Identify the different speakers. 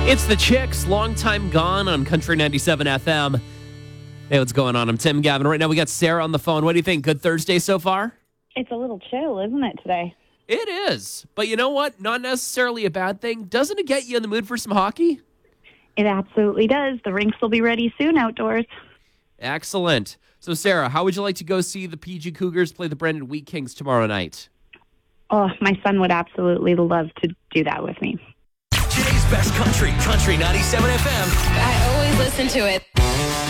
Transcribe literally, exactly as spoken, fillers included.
Speaker 1: It's the Chicks, long time gone on Country ninety-seven F M. Hey, what's going on? I'm Tim Gavin. Right now we got Sarah on the phone. What do you think? Good Thursday so far?
Speaker 2: It's a little chill, isn't it, today?
Speaker 1: It is. But you know what? Not necessarily a bad thing. Doesn't it get you in the mood for some hockey?
Speaker 2: It absolutely does. The rinks will be ready soon outdoors.
Speaker 1: Excellent. So, Sarah, how would you like to go see the P G Cougars play the Brandon Wheat Kings tomorrow night?
Speaker 2: Oh, my son would absolutely love to do that with me.
Speaker 3: Today's best country, Country ninety-seven F M.
Speaker 4: I always listen to it.